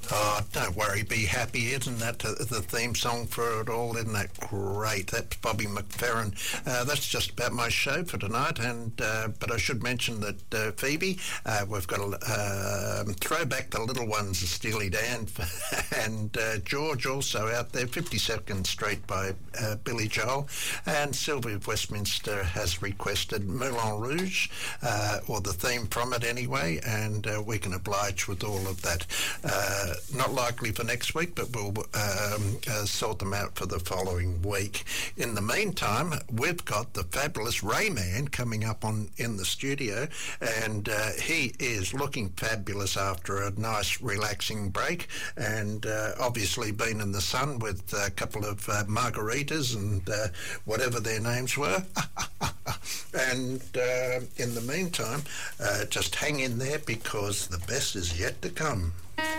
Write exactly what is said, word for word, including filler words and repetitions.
Oh, don't worry, be happy. Isn't that the, the theme song for it all? Isn't that great? That's Bobby McFerrin. Uh, that's just about my show for tonight. And uh, but I should mention that uh, Phoebe, uh, we've got a uh, throwback the little ones, Steely Dan, and uh, George also out there, fifty-second Street by uh, Billy Joel, and Sylvia of Westminster has requested Moulin Rouge, uh, or the theme from it anyway, and uh, we can oblige with all of that. Uh, not likely for next week, but we'll um, uh, sort them out for the following week. In the meantime, we've got the fabulous Rayman coming up on in the studio, and uh, he is looking fabulous after a nice relaxing break, and uh, obviously been in the sun with a couple of uh, margaritas and uh, whatever their names were. And uh, in the meantime, uh, just hang in there because the best is yet to come.